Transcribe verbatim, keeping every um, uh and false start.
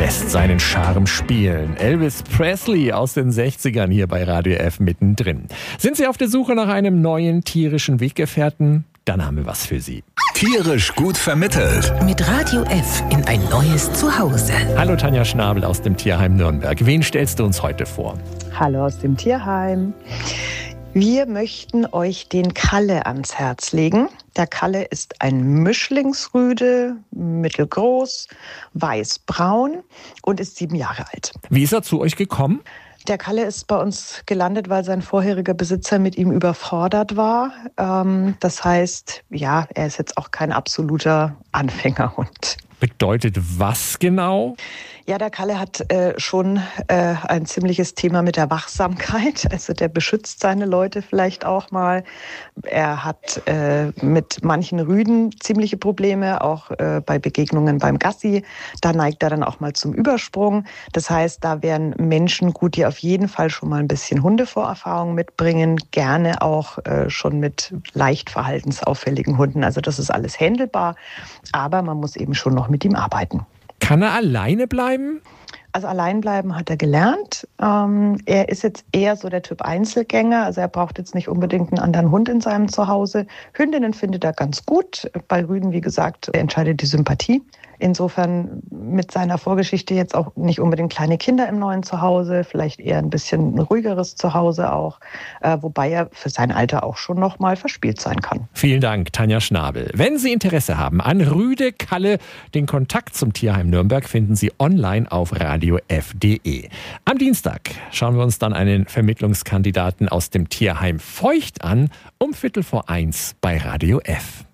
lässt seinen Charme spielen. Elvis Presley aus den sechzigern hier bei Radio F mittendrin. Sind Sie auf der Suche nach einem neuen tierischen Weggefährten? Dann haben wir was für Sie. Tierisch gut vermittelt. Mit Radio F in ein neues Zuhause. Hallo Tanja Schnabel aus dem Tierheim Nürnberg. Wen stellst du uns heute vor? Hallo aus dem Tierheim. Wir möchten euch den Kalle ans Herz legen. Der Kalle ist ein Mischlingsrüde, mittelgroß, weiß-braun und ist sieben Jahre alt. Wie ist er zu euch gekommen? Der Kalle ist bei uns gelandet, weil sein vorheriger Besitzer mit ihm überfordert war. Ähm, das heißt, ja, er ist jetzt auch kein absoluter Anfängerhund. Bedeutet was genau? Ja, der Kalle hat äh, schon äh, ein ziemliches Thema mit der Wachsamkeit. Also der beschützt seine Leute vielleicht auch mal. Er hat äh, mit manchen Rüden ziemliche Probleme, auch äh, bei Begegnungen beim Gassi. Da neigt er dann auch mal zum Übersprung. Das heißt, da wären Menschen gut, die auf jeden Fall schon mal ein bisschen Hundevorerfahrung mitbringen. Gerne auch äh, schon mit leicht verhaltensauffälligen Hunden. Also das ist alles händelbar. Aber man muss eben schon noch mit ihm arbeiten. Kann er alleine bleiben? Also allein bleiben hat er gelernt. Ähm, er ist jetzt eher so der Typ Einzelgänger. Also er braucht jetzt nicht unbedingt einen anderen Hund in seinem Zuhause. Hündinnen findet er ganz gut. Bei Rüden, wie gesagt, entscheidet die Sympathie. Insofern mit seiner Vorgeschichte jetzt auch nicht unbedingt kleine Kinder im neuen Zuhause, vielleicht eher ein bisschen ein ruhigeres Zuhause auch, äh, wobei er für sein Alter auch schon noch mal verspielt sein kann. Vielen Dank, Tanja Schnabel. Wenn Sie Interesse haben an Rüde Kalle, den Kontakt zum Tierheim Nürnberg finden Sie online auf radio f punkt d e. Am Dienstag schauen wir uns dann einen Vermittlungskandidaten aus dem Tierheim Feucht an, um Viertel vor eins bei Radio F.